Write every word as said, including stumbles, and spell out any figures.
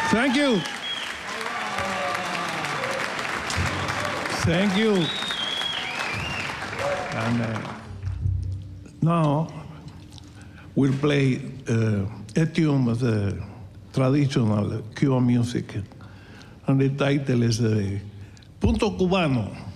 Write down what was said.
Thank you. Thank you. And uh, now we'll play uh, a tune of the traditional Cuban music. And the title is uh, Punto Cubano.